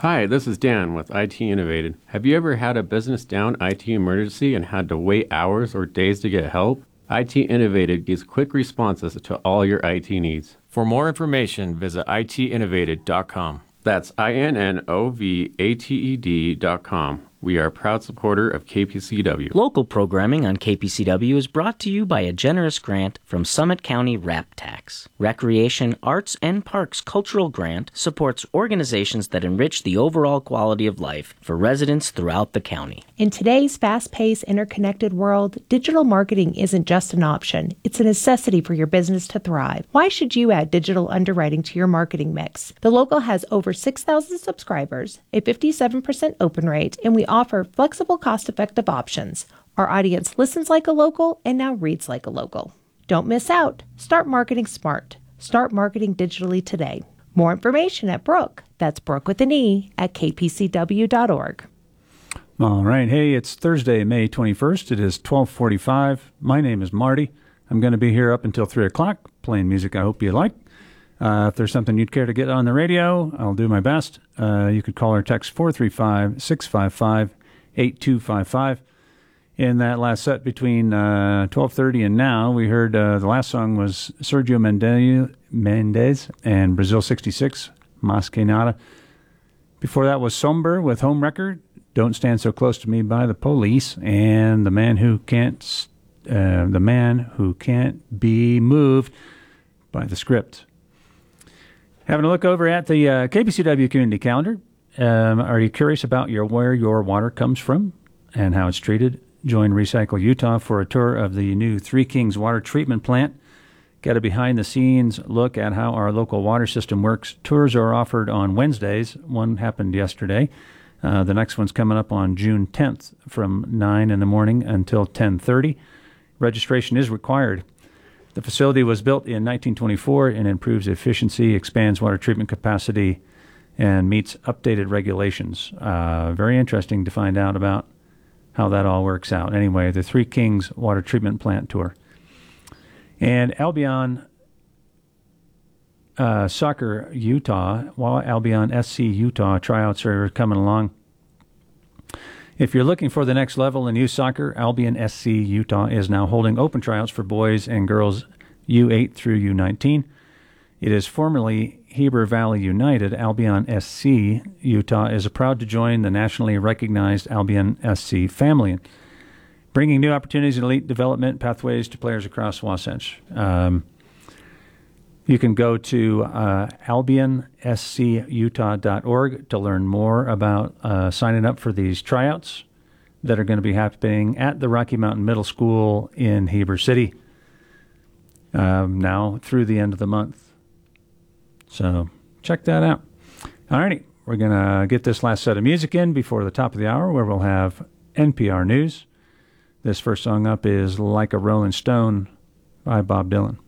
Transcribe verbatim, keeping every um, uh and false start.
Hi, this is Dan with I T Innovated. Have you ever had a business down I T emergency and had to wait hours or days to get help? I T Innovated gives quick responses to all your I T needs. For more information, visit I T innovated dot com. That's I N N O V A T E D dot com. We are a proud supporter of K P C W. Local programming on K P C W is brought to you by a generous grant from Summit County RAP Tax. Recreation, Arts, and Parks Cultural Grant supports organizations that enrich the overall quality of life for residents throughout the county. In today's fast-paced, interconnected world, digital marketing isn't just an option. It's a necessity for your business to thrive. Why should you add digital underwriting to your marketing mix? The Local has over six thousand subscribers, a fifty-seven percent open rate, and we offer flexible, cost-effective options. Our audience listens like a local and now reads like a local. Don't miss out. Start marketing smart. Start marketing digitally today. More information at Brooke, that's Brooke with an E, at k p c w dot org. All right. Hey, it's Thursday, May twenty-first. It is twelve forty-five. My name is Marty. I'm going to be here up until three o'clock playing music I hope you like. Uh, if there's something you'd care to get on the radio, I'll do my best. Uh, you could call or text four three five, six five five, eight two five five. In that last set between uh, twelve thirty and now, we heard uh, the last song was Sergio Mendez, Mendez and Brazil sixty-six, Mas Que Nada. Before that was Somber with Home Record, Don't Stand So Close to Me by the Police, and The Man Who Can't, uh, The Man Who Can't Be Moved by The Script. Having a look over at the uh, K P C W community calendar. Um, are you curious about your where your water comes from and how it's treated? Join Recycle Utah for a tour of the new Three Kings water treatment plant. Get a behind-the-scenes look at how our local water system works. Tours are offered on Wednesdays. One happened yesterday. Uh, the next one's coming up on June tenth from nine in the morning until ten thirty. Registration is required. The facility was built in nineteen twenty-four and improves efficiency, expands water treatment capacity, and meets updated regulations. Uh, very interesting to find out about how that all works out. Anyway, the Three Kings Water Treatment Plant Tour. And Albion uh, Soccer Utah, well, Albion S C Utah tryouts are coming along. If you're looking for the next level in youth soccer, Albion S C Utah is now holding open tryouts for boys and girls U eight through U nineteen. It is formerly Heber Valley United. Albion S C Utah is proud to join the nationally recognized Albion S C family, bringing new opportunities and elite development pathways to players across Wasatch. Um, you can go to uh, albion s c utah dot org to learn more about uh, signing up for these tryouts that are going to be happening at the Rocky Mountain Middle School in Heber City um, now through the end of the month. So check that out. All righty, we're going to get this last set of music in before the top of the hour, where we'll have N P R News. This first song up is Like a Rolling Stone by Bob Dylan.